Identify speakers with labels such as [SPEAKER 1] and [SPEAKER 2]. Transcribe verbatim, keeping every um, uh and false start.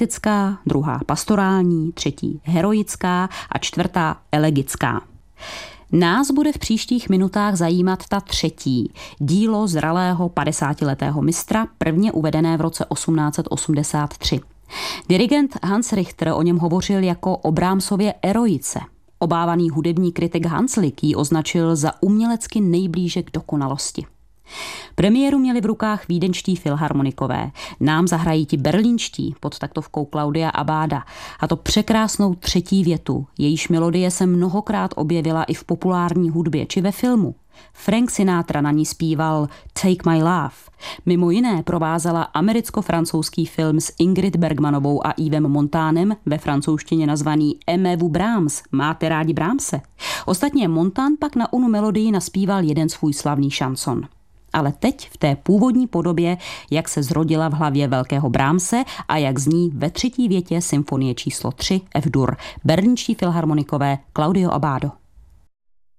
[SPEAKER 1] dramatická, druhá pastorální, třetí heroická a čtvrtá elegická. Nás bude v příštích minutách zajímat ta třetí, dílo zralého padesátiletého mistra, prvně uvedené v roce osmnáct set osmdesát tři. Dirigent Hans Richter o něm hovořil jako o Brahmsově eroice. Obávaný hudební kritik Hans Lick ji označil za umělecky nejblíže k dokonalosti. Premiéru měli v rukách vídeňští filharmonikové. Nám zahrají ti berlínští pod taktovkou Claudia Abbada. A to překrásnou třetí větu, jejíž melodie se mnohokrát objevila i v populární hudbě či ve filmu. Frank Sinatra na ní zpíval Take My Love. Mimo jiné provázela americko-francouzský film s Ingrid Bergmanovou a Yvem Montanem, ve francouzštině nazvaný Aimez-vous Brahms, máte rádi Brahmse. Ostatně Montan pak na onu melodii naspíval jeden svůj slavný šanson. Ale teď v té původní podobě, jak se zrodila v hlavě velkého Brahmse a jak zní ve třetí větě symfonie číslo tři F-dur, berlínští filharmonikové Claudio Abbado.